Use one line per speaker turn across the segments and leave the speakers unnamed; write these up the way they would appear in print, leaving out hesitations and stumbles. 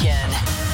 Station.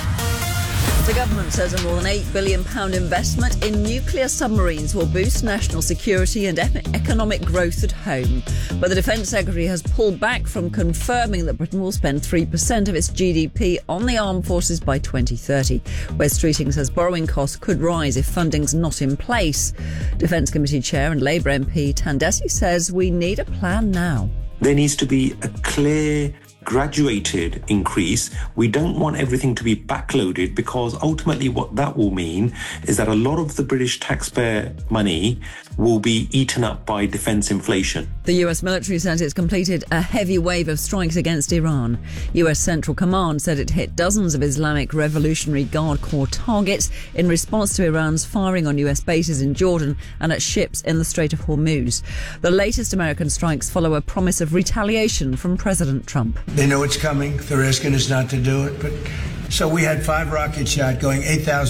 The government says a more than £8 billion investment in nuclear submarines will boost national security and economic growth at home. But the Defence Secretary has pulled back from confirming that Britain will spend 3% of its GDP on the armed forces by 2030. Wes Streeting says borrowing costs could rise if funding's not in place. Defence Committee Chair and Labour MP Tandesi says we need a plan now.
There needs to be a clear, graduated increase. We don't want everything to be backloaded, because ultimately what that will mean is that a lot of the British taxpayer money will be eaten up by defence inflation.
The US military says it's completed a heavy wave of strikes against Iran. US Central Command said it hit dozens of Islamic Revolutionary Guard Corps targets in response to Iran's firing on US bases in Jordan and at ships in the Strait of Hormuz. The latest American strikes follow a promise of retaliation from President Trump.
They know it's coming. They're asking us not to do it. So we had 5 rockets shot going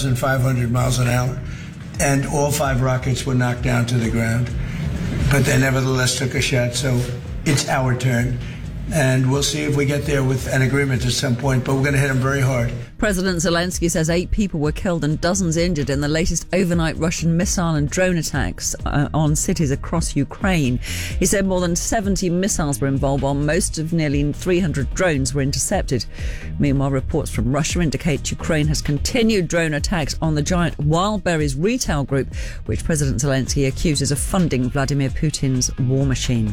8,500 miles an hour, and all 5 rockets were knocked down to the ground. But they nevertheless took a shot, so it's our turn. And we'll see if we get there with an agreement at some point, but we're going to hit them very hard.
President Zelensky says 8 people were killed and dozens injured in the latest overnight Russian missile and drone attacks on cities across Ukraine. He said more than 70 missiles were involved, while most of nearly 300 drones were intercepted. Meanwhile, reports from Russia indicate Ukraine has continued drone attacks on the giant Wildberries retail group, which President Zelensky accuses of funding Vladimir Putin's war machine.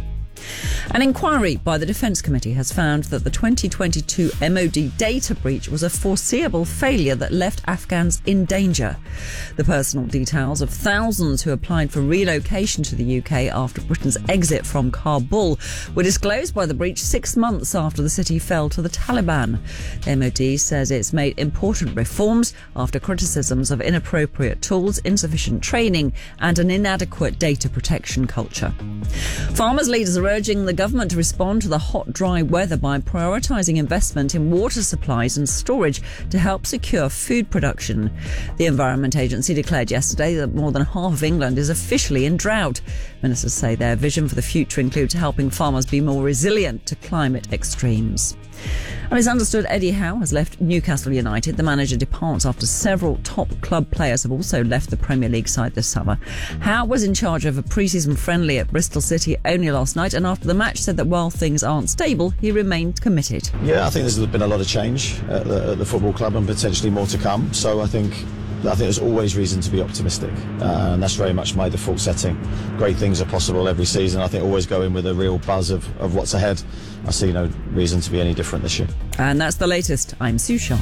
An inquiry by the Defence Committee has found that the 2022 MOD data breach was a foreseeable failure that left Afghans in danger. The personal details of thousands who applied for relocation to the UK after Britain's exit from Kabul were disclosed by the breach 6 months after the city fell to the Taliban. The MOD says it's made important reforms after criticisms of inappropriate tools, insufficient training and an inadequate data protection culture. Farmers' leaders are urging the government to respond to the hot, dry weather by prioritising investment in water supplies and storage to help secure food production. The Environment Agency declared yesterday that more than half of England is officially in drought. Ministers say their vision for the future includes helping farmers be more resilient to climate extremes. And it's understood Eddie Howe has left Newcastle United. The manager departs after several top club players have also left the Premier League side this summer. Howe was in charge of a pre-season friendly at Bristol City only last night, and after the match said that while things aren't stable, he remained committed.
Yeah, I think there's been a lot of change at the football club and potentially more to come. So I think there's always reason to be optimistic, and that's very much my default setting. Great things are possible every season. I think always go in with a real buzz of what's ahead. I see no reason to be any different this year.
And that's the latest. I'm Sue Sharp.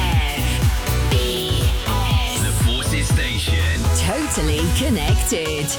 The Forces Station. Totally connected.